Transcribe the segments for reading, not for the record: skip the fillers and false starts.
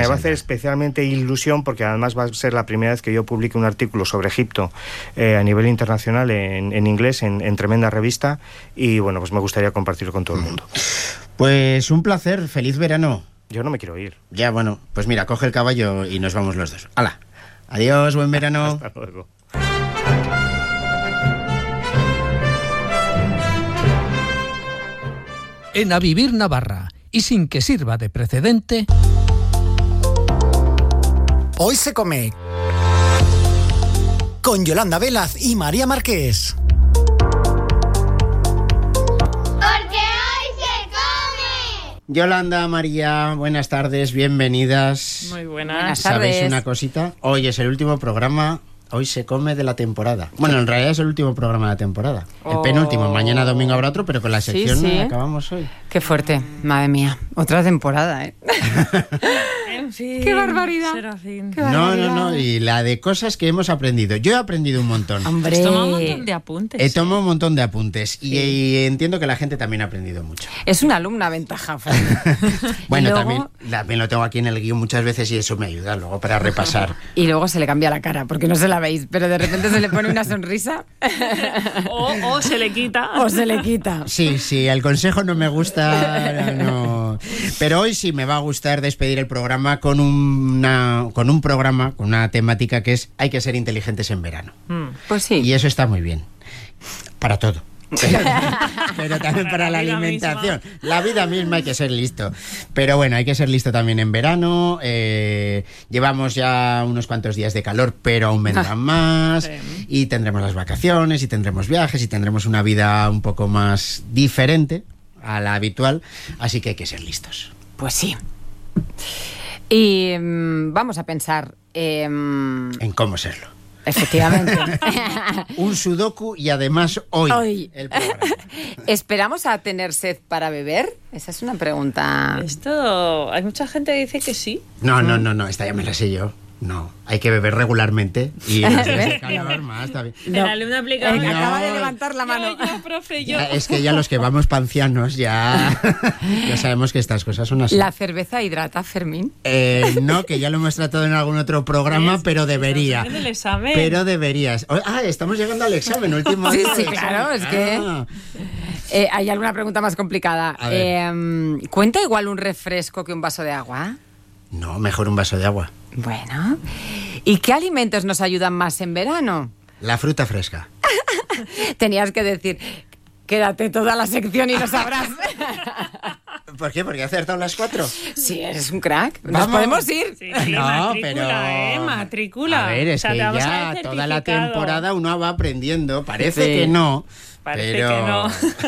Me va a hacer especialmente ilusión porque además va a ser la primera vez que yo publique un artículo sobre Egipto a nivel internacional en inglés, en tremenda revista, y bueno, pues me gustaría compartirlo con todo el mundo. Pues un placer, feliz verano. Yo no me quiero ir. Ya, bueno, pues mira, coge el caballo y nos vamos los dos. ¡Hala! Adiós, buen verano. Hasta luego. En A Vivir Navarra, y sin que sirva de precedente... Hoy se come con Yolanda Velaz y María Marqués. Porque hoy se come. Yolanda, María, buenas tardes, bienvenidas. Muy buenas. ¿Sabéis una cosita? Hoy es el último programa, hoy se come de la temporada. Bueno, en realidad es el último programa de la temporada. El penúltimo, mañana domingo habrá otro, pero con la sección acabamos hoy. Qué fuerte, madre mía. Otra temporada, ¿eh? ¡Qué barbaridad! No, y la de cosas que hemos aprendido. Yo he aprendido un montón. ¡Hombre! Has tomado un montón de apuntes. He tomado un montón de apuntes y entiendo que la gente también ha aprendido mucho. Es una alumna ventaja, Fran. Bueno, luego... también lo tengo aquí en el guión muchas veces y eso me ayuda luego para repasar. Y luego se le cambia la cara, porque no se la veis, pero de repente se le pone una sonrisa. o se le quita. O se le quita. Sí, el consejo no me gusta, no. Pero hoy sí me va a gustar despedir el programa con un programa, con una temática que es hay que ser inteligentes en verano. Pues sí. Y eso está muy bien. Para todo. Pero también para la alimentación. Misma. La vida misma hay que ser listo. Pero bueno, hay que ser listo también en verano. Llevamos ya unos cuantos días de calor, pero aún vendrán más. Y tendremos las vacaciones, y tendremos viajes, y tendremos una vida un poco más diferente a la habitual. Así que hay que ser listos. Pues sí. Y vamos a pensar en cómo serlo. Efectivamente. Un sudoku y además hoy. El programa. ¿Esperamos a tener sed para beber? Esa es una pregunta. Esto, hay mucha gente que dice que sí. No, esta ya me la sé yo. No, hay que beber regularmente y los días de calor más también. El alumno aplicado acaba de levantar la mano. Yo, profe, yo. Es que ya los que vamos pancianos ya sabemos que estas cosas son así. ¿La cerveza hidrata, Fermín? No, que ya lo hemos tratado en algún otro programa, pero debería. El examen. Pero deberías. Estamos llegando al examen, último día. Sí, claro, es que... ¿hay alguna pregunta más complicada? ¿Cuenta igual un refresco que un vaso de agua? No, mejor un vaso de agua. Bueno, ¿y qué alimentos nos ayudan más en verano? La fruta fresca. Tenías que decir, quédate toda la sección y lo sabrás. ¿Por qué? ¿Porque he acertado las 4? Sí, eres un crack. ¿Nos podemos ir? Sí, no, matrícula. A ver, es que ya toda la temporada uno va aprendiendo. Parece que no. Parece que no.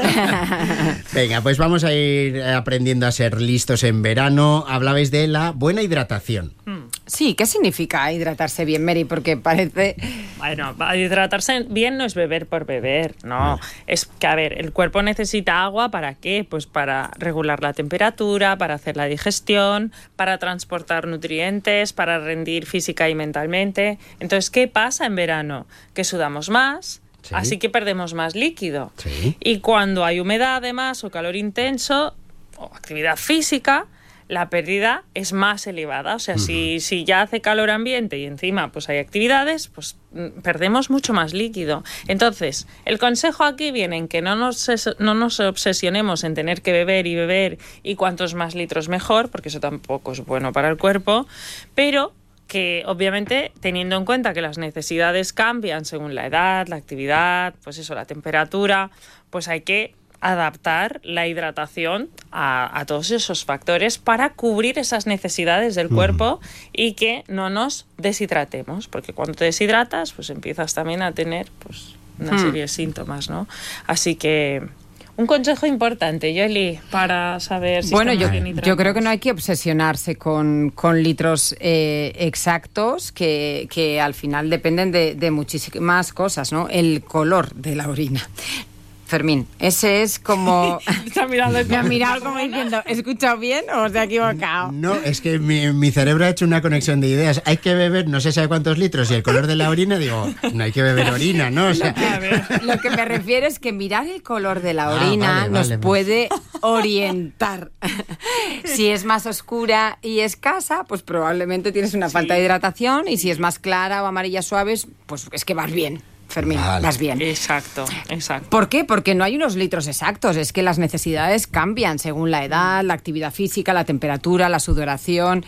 Venga, pues vamos a ir aprendiendo a ser listos en verano. Hablabais de la buena hidratación. Sí, ¿qué significa hidratarse bien, Mary? Porque parece... Bueno, hidratarse bien no es beber por beber, no. Es que, a ver, el cuerpo necesita agua, ¿para qué? Pues para regular la temperatura, para hacer la digestión, para transportar nutrientes, para rendir física y mentalmente. Entonces, ¿qué pasa en verano? Que sudamos más. Sí. Así que perdemos más líquido. Sí. Y cuando hay humedad además o calor intenso o actividad física, la pérdida es más elevada. O sea, si ya hace calor ambiente y encima pues hay actividades, pues perdemos mucho más líquido. Entonces, el consejo aquí viene en que no nos obsesionemos en tener que beber y cuantos más litros mejor, porque eso tampoco es bueno para el cuerpo, pero que obviamente teniendo en cuenta que las necesidades cambian según la edad, la actividad, pues eso, la temperatura, pues hay que adaptar la hidratación a todos esos factores para cubrir esas necesidades del cuerpo y que no nos deshidratemos, porque cuando te deshidratas pues empiezas también a tener pues una serie de síntomas, ¿no? Así que un consejo importante, Yoli, para saber si estamos bien hidratados. Yo creo que no hay que obsesionarse con litros exactos que al final dependen de muchísimas cosas, ¿no? El color de la orina. Fermín, ese es como... Está mirando Me ha mirado como diciendo, ¿he escuchado bien o se ha equivocado? No, es que mi cerebro ha hecho una conexión de ideas. Hay que beber no sé si hay cuántos litros y el color de la orina, digo, no hay que beber orina, ¿no? O sea, Lo que me refiero es que mirar el color de la orina nos puede orientar. Si es más oscura y escasa, pues probablemente tienes una falta de hidratación, y si es más clara o amarilla suaves, pues es que vas bien. Fermín, vas bien. Exacto. ¿Por qué? Porque no hay unos litros exactos, es que las necesidades cambian según la edad, la actividad física, la temperatura, la sudoración,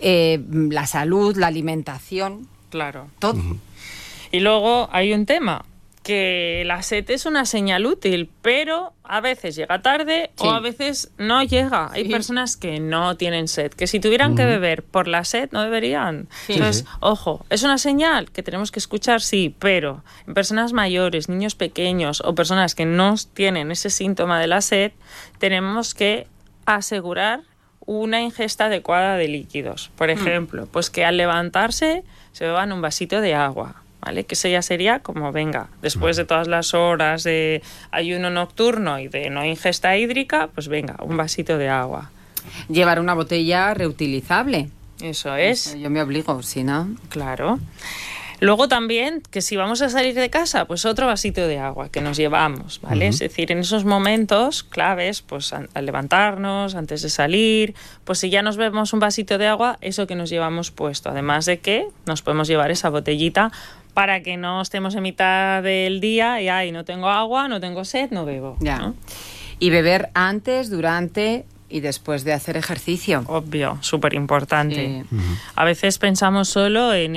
la salud, la alimentación. Claro. Todo. Y luego hay un tema, que la sed es una señal útil, pero a veces llega tarde o a veces no llega. Hay personas que no tienen sed, que si tuvieran que beber por la sed no beberían. Entonces, ojo, es una señal que tenemos que escuchar, sí, pero en personas mayores, niños pequeños o personas que no tienen ese síntoma de la sed, tenemos que asegurar una ingesta adecuada de líquidos. Por ejemplo, pues que al levantarse se beban un vasito de agua. ¿Vale? Que eso ya sería como, venga, después de todas las horas de ayuno nocturno y de no ingesta hídrica, pues venga, un vasito de agua. Llevar una botella reutilizable. Eso es. Yo me obligo, si no. Claro. Luego también, que si vamos a salir de casa, pues otro vasito de agua que nos llevamos, ¿vale? Es decir, en esos momentos claves, pues al levantarnos, antes de salir, pues si ya nos bebemos un vasito de agua, eso que nos llevamos puesto. Además de que nos podemos llevar esa botellita para que no estemos en mitad del día y ay, no tengo agua, no tengo sed, no bebo. Ya. ¿No? Y beber antes, durante y después de hacer ejercicio. Obvio, súper importante. A veces pensamos solo en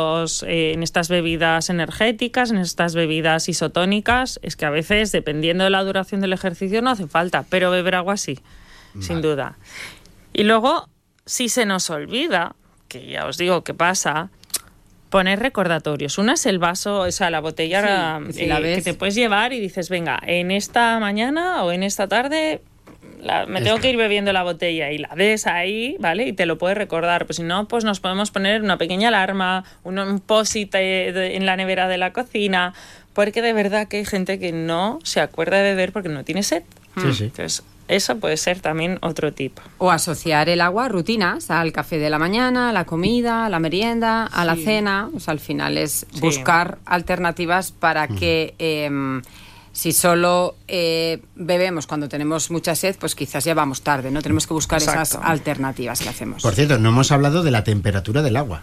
estas bebidas energéticas, en estas bebidas isotónicas. Es que a veces, dependiendo de la duración del ejercicio, no hace falta, pero beber agua sí, sin duda. Y luego, si se nos olvida, que ya os digo que pasa, poner recordatorios. Una es el vaso, o sea, la botella si la ves, que te puedes llevar y dices, venga, en esta mañana o en esta tarde me tengo que ir bebiendo la botella, y la ves ahí, ¿vale? Y te lo puedes recordar. Pues si no, pues nos podemos poner una pequeña alarma, un post-it en la nevera de la cocina, porque de verdad que hay gente que no se acuerda de beber porque no tiene sed. Sí. Entonces, eso puede ser también otro tip. O asociar el agua a rutinas, al café de la mañana, a la comida, a la merienda, a la cena. O sea, al final es buscar alternativas para que... si solo bebemos cuando tenemos mucha sed, pues quizás ya vamos tarde, ¿no? Tenemos que buscar esas alternativas que hacemos. Por cierto, no hemos hablado de la temperatura del agua.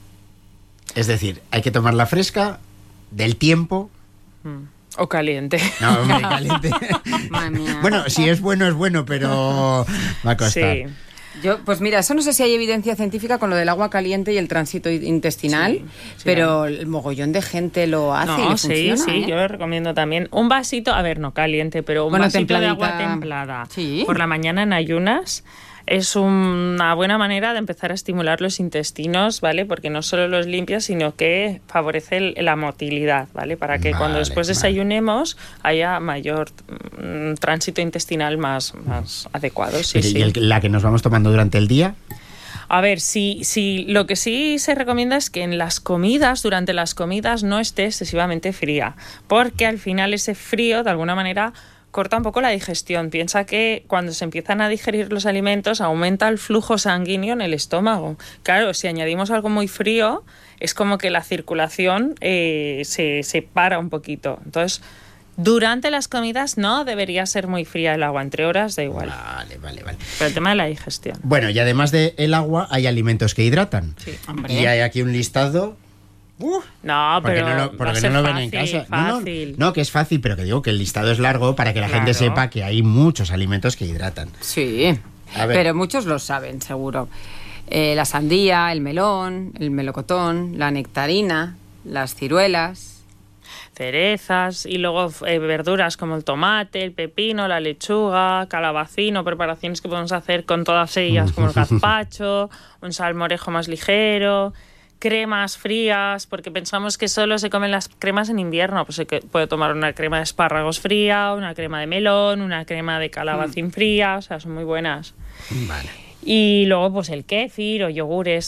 Es decir, hay que tomarla fresca, del tiempo... O caliente. No, hombre, caliente. Madre mía. Bueno, si es bueno, pero va a costar. Sí. Yo, pues mira, eso no sé si hay evidencia científica con lo del agua caliente y el tránsito intestinal, pero el mogollón de gente lo hace y le funciona. Sí, yo lo recomiendo también. Un vasito, a ver, no caliente, pero un vasito de agua templada por la mañana en ayunas es una buena manera de empezar a estimular los intestinos, ¿vale? Porque no solo los limpia, sino que favorece la motilidad, ¿vale? Para que cuando después desayunemos haya mayor tránsito intestinal más adecuado. Sí, ¿Y la que nos vamos tomando durante el día? A ver, si lo que sí se recomienda es que en las comidas, durante las comidas, no esté excesivamente fría, porque al final ese frío, de alguna manera, corta un poco la digestión. Piensa que cuando se empiezan a digerir los alimentos aumenta el flujo sanguíneo en el estómago. Claro, si añadimos algo muy frío, es como que la circulación se para un poquito. Entonces, durante las comidas no debería ser muy fría el agua, entre horas da igual. Vale. Pero el tema de la digestión. Bueno, y además del agua hay alimentos que hidratan. Sí. Hombre. Y hay aquí un listado... No, pero porque no lo ven en casa. Fácil. No, que es fácil, pero que digo que el listado es largo para que la gente sepa que hay muchos alimentos que hidratan. Sí, pero muchos lo saben, seguro. La sandía, el melón, el melocotón, la nectarina, las ciruelas... cerezas y luego verduras como el tomate, el pepino, la lechuga, calabacín, preparaciones que podemos hacer con todas ellas como el gazpacho, un salmorejo más ligero... cremas frías, porque pensamos que solo se comen las cremas en invierno, pues se puede tomar una crema de espárragos fría, una crema de melón, una crema de calabacín fría, o sea, son muy buenas. Vale. Y luego pues el kéfir o yogures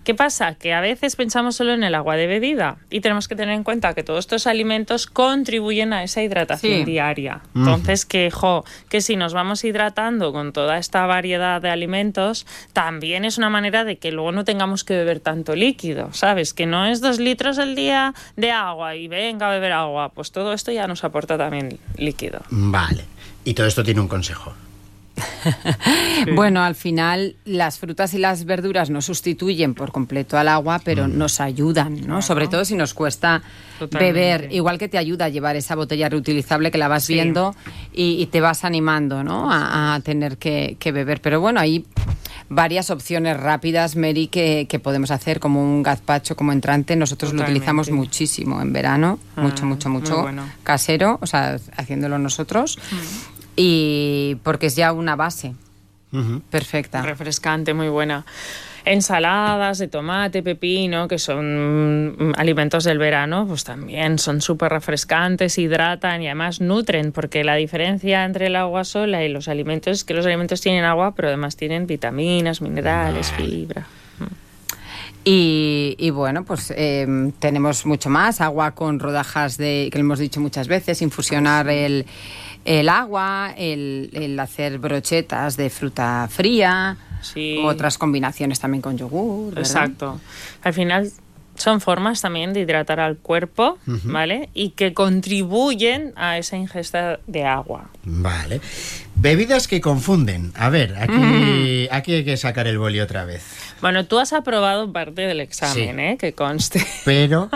¿Qué pasa? Que a veces pensamos solo en el agua de bebida y tenemos que tener en cuenta que todos estos alimentos contribuyen a esa hidratación diaria. Entonces, que si nos vamos hidratando con toda esta variedad de alimentos, también es una manera de que luego no tengamos que beber tanto líquido, ¿sabes? Que no es 2 litros al día de agua y venga a beber agua. Pues todo esto ya nos aporta también líquido. Vale. Y todo esto tiene un consejo. Bueno, al final las frutas y las verduras no sustituyen por completo al agua, pero nos ayudan, ¿no? Sobre todo si nos cuesta beber, igual que te ayuda a llevar esa botella reutilizable que la vas viendo y te vas animando, ¿no? a tener que beber. Pero bueno, hay varias opciones rápidas, Mary, que podemos hacer, como un gazpacho como entrante. Nosotros lo utilizamos muchísimo en verano, mucho bueno. Casero, o sea, haciéndolo nosotros. Y porque es ya una base perfecta. Refrescante, muy buena. Ensaladas de tomate, pepino, que son alimentos del verano, pues también son súper refrescantes, hidratan y además nutren, porque la diferencia entre el agua sola y los alimentos es que los alimentos tienen agua, pero además tienen vitaminas, minerales, fibra. Y bueno, pues tenemos mucho más. Agua con rodajas que lo hemos dicho muchas veces, infusionar el agua, el hacer brochetas de fruta fría, otras combinaciones también con yogur, ¿verdad? Exacto. Al final son formas también de hidratar al cuerpo, ¿vale? Y que contribuyen a esa ingesta de agua. Vale. Bebidas que confunden. A ver, aquí hay que sacar el boli otra vez. Bueno, tú has aprobado parte del examen, que conste. Pero...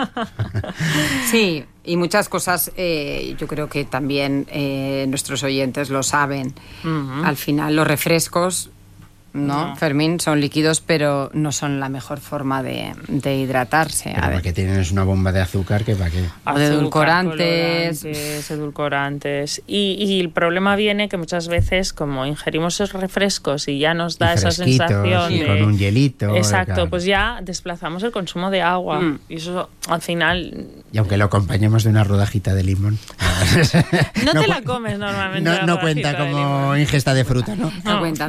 Sí, y muchas cosas yo creo que también nuestros oyentes lo saben. Al final los refrescos, ¿no, Fermín? Son líquidos, pero no son la mejor forma de hidratarse. Pero porque tienen una bomba de azúcar, que para qué. O de edulcorantes. Edulcorantes. Y el problema viene que muchas veces, como ingerimos esos refrescos y ya nos da esa sensación de... con un hielito. Exacto, claro. pues ya desplazamos el consumo de agua. Y eso, al final... Y aunque lo acompañemos de una rodajita de limón. No te la comes normalmente. No cuenta como ingesta de fruta, ¿no? No cuenta.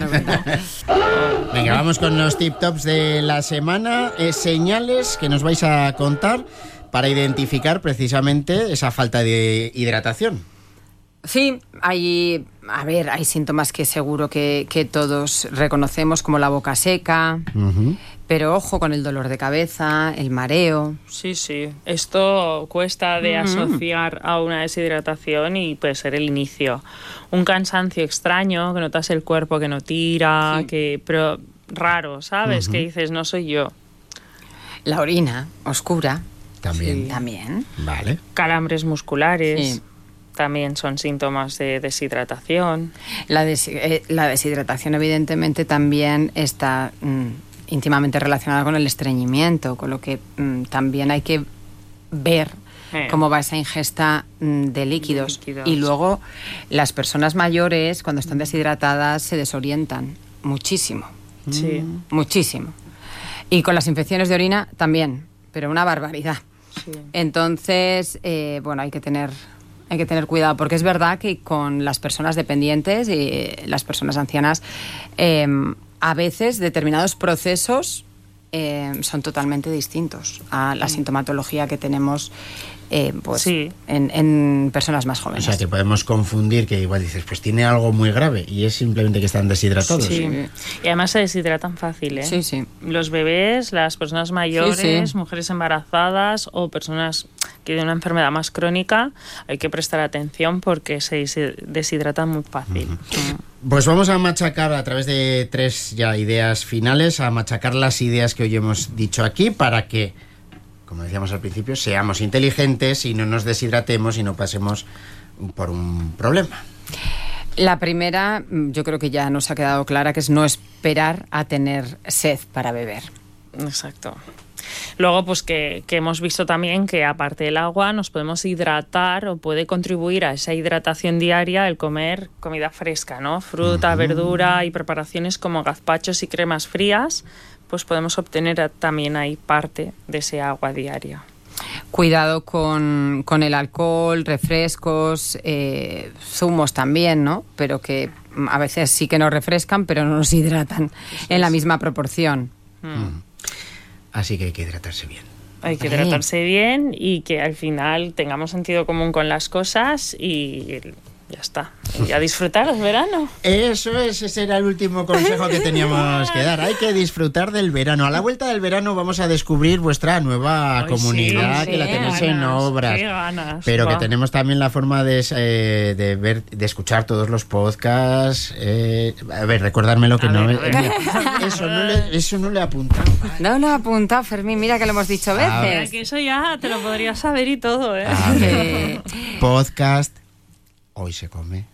Venga, vamos con los tip tops de la semana. Señales que nos vais a contar para identificar precisamente esa falta de hidratación. Sí, hay síntomas que seguro que todos reconocemos, como la boca seca, pero ojo con el dolor de cabeza, el mareo. Sí, esto cuesta de asociar a una deshidratación y puede ser el inicio. Un cansancio extraño, que notas el cuerpo que no tira, pero raro, ¿sabes? Que dices, no soy yo. La orina oscura. También. También. Vale. Calambres musculares. También son síntomas de deshidratación. La deshidratación, evidentemente, también está íntimamente relacionada con el estreñimiento, con lo que también hay que ver cómo va esa ingesta de líquidos. Y luego, las personas mayores, cuando están deshidratadas, se desorientan muchísimo. Sí. Muchísimo. Y con las infecciones de orina también, pero una barbaridad. Sí. Entonces, bueno, hay que tener cuidado, porque es verdad que con las personas dependientes y las personas ancianas, a veces determinados procesos son totalmente distintos a la sintomatología que tenemos en personas más jóvenes. O sea, que podemos confundir, que igual dices, pues tiene algo muy grave y es simplemente que están deshidratados. Sí. Y además se deshidratan fácil, ¿eh? Sí. Los bebés, las personas mayores, mujeres embarazadas o personas que tienen una enfermedad más crónica, hay que prestar atención porque se deshidratan muy fácil. Pues vamos a machacar a través de 3 ideas finales, a machacar las ideas que hoy hemos dicho aquí para que, como decíamos al principio, seamos inteligentes y no nos deshidratemos y no pasemos por un problema. La primera, yo creo que ya nos ha quedado clara, que es no esperar a tener sed para beber. Exacto. Luego, pues que hemos visto también que aparte del agua nos podemos hidratar o puede contribuir a esa hidratación diaria el comer comida fresca, ¿no? Fruta, verdura y preparaciones como gazpachos y cremas frías, pues podemos obtener también ahí parte de ese agua diaria. Cuidado con el alcohol, refrescos, zumos también, ¿no? Pero que a veces sí que nos refrescan, pero no nos hidratan en la misma proporción. Así que hay que hidratarse bien. Hay que tratarse bien y que al final tengamos sentido común con las cosas y ya está. Y a disfrutar el verano. Eso es, ese era el último consejo que teníamos que dar. Hay que disfrutar del verano. A la vuelta del verano vamos a descubrir vuestra nueva comunidad, que la tenéis en Obras. Qué ganas. Pero que tenemos también la forma de ver, de escuchar todos los podcasts. A ver, recordármelo que eso no le he apuntado. No lo he apuntado, Fermín, mira que lo hemos dicho veces. Mira, que eso ya te lo podrías saber y todo, ¿eh? A ver, podcast Hoy se come.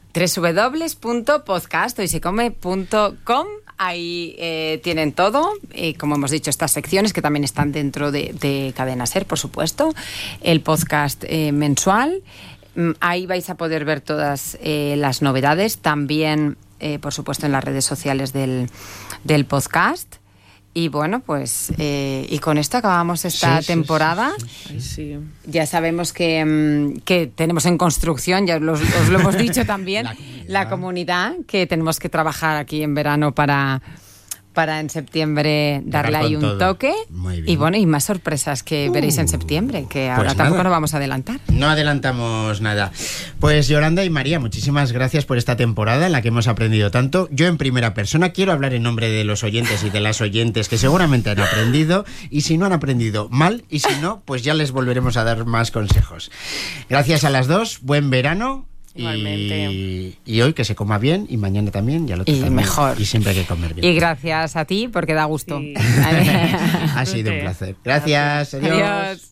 www.podcasthoysecome.com. Ahí tienen todo, como hemos dicho, estas secciones que también están dentro de Cadena SER, por supuesto, el podcast mensual. Ahí vais a poder ver todas las novedades, también, por supuesto, en las redes sociales del podcast. Y bueno, pues y con esto acabamos esta temporada. Sí. Ya sabemos que tenemos en construcción, ya os lo hemos dicho también, la comunidad, que tenemos que trabajar aquí en verano para en septiembre darle ahí un toque. Y bueno, y más sorpresas que veréis en septiembre, que ahora tampoco nos vamos a adelantar. No adelantamos nada. Pues Yolanda y María, muchísimas gracias por esta temporada en la que hemos aprendido tanto. Yo en primera persona quiero hablar en nombre de los oyentes y de las oyentes que seguramente han aprendido, y si no han aprendido, mal, y si no, pues ya les volveremos a dar más consejos. Gracias a las dos, buen verano. Igualmente. Y hoy que se coma bien, y mañana también, y al otro también. Mejor. Y siempre hay que comer bien. Y gracias a ti, porque da gusto. Sí. Ha sido un placer. Gracias. Adiós.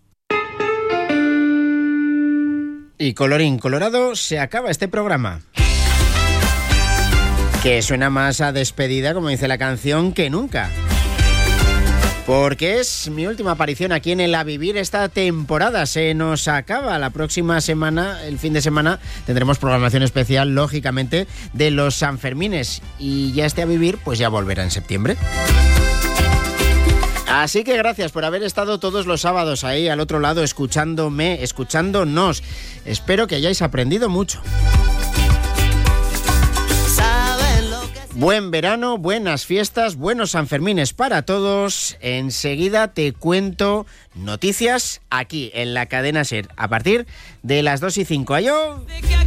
Y colorín colorado, se acaba este programa. Que suena más a despedida, como dice la canción, que nunca. Porque es mi última aparición aquí en El A Vivir esta temporada. Se nos acaba. La próxima semana, el fin de semana, tendremos programación especial, lógicamente, de los Sanfermines. Y ya este A Vivir, pues ya volverá en septiembre. Así que gracias por haber estado todos los sábados ahí al otro lado, escuchándonos. Espero que hayáis aprendido mucho. Buen verano, buenas fiestas, buenos Sanfermines para todos. Enseguida te cuento noticias aquí en la Cadena SER a partir de las 2:05. ¡Adiós!